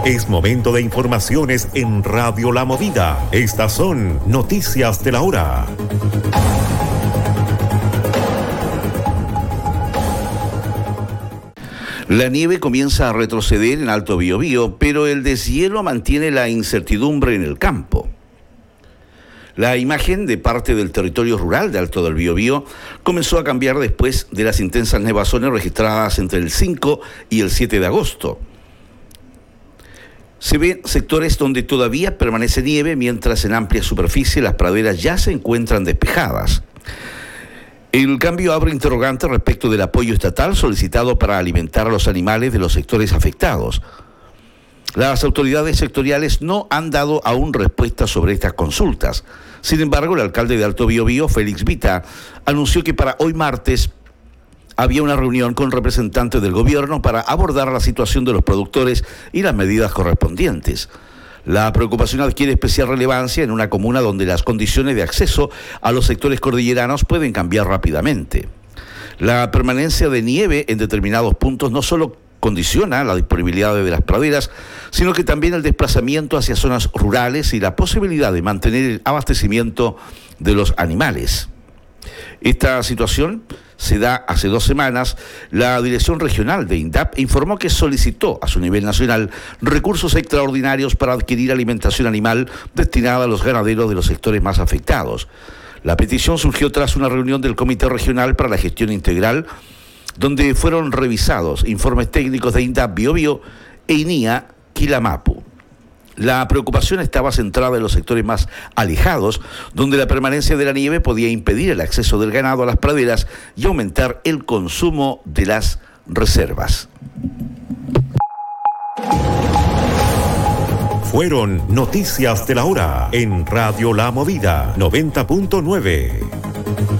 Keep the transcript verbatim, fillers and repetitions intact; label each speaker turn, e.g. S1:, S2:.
S1: Es momento de informaciones en Radio La Movida. Estas son noticias de la hora.
S2: La nieve comienza a retroceder en Alto Biobío, pero el deshielo mantiene la incertidumbre en el campo. La imagen de parte del territorio rural de Alto del Biobío comenzó a cambiar después de las intensas nevazones registradas entre el cinco y el siete de agosto. Se ven sectores donde todavía permanece nieve, mientras en amplia superficie las praderas ya se encuentran despejadas. El cambio abre interrogantes respecto del apoyo estatal solicitado para alimentar a los animales de los sectores afectados. Las autoridades sectoriales no han dado aún respuesta sobre estas consultas. Sin embargo, el alcalde de Alto Biobío, Félix Vita, anunció que para hoy martes había una reunión con representantes del gobierno para abordar la situación de los productores y las medidas correspondientes. La preocupación adquiere especial relevancia en una comuna donde las condiciones de acceso a los sectores cordilleranos pueden cambiar rápidamente. La permanencia de nieve en determinados puntos no solo condiciona la disponibilidad de las praderas, sino que también el desplazamiento hacia zonas rurales y la posibilidad de mantener el abastecimiento de los animales. Esta situación se da hace dos semanas. La Dirección Regional de INDAP informó que solicitó a su nivel nacional recursos extraordinarios para adquirir alimentación animal destinada a los ganaderos de los sectores más afectados. La petición surgió tras una reunión del Comité Regional para la Gestión Integral, donde fueron revisados informes técnicos de INDAP Biobío e INIA Quilamapu. La preocupación estaba centrada en los sectores más alejados, donde la permanencia de la nieve podía impedir el acceso del ganado a las praderas y aumentar el consumo de las reservas.
S1: Fueron noticias de la hora en Radio La Movida noventa punto nueve.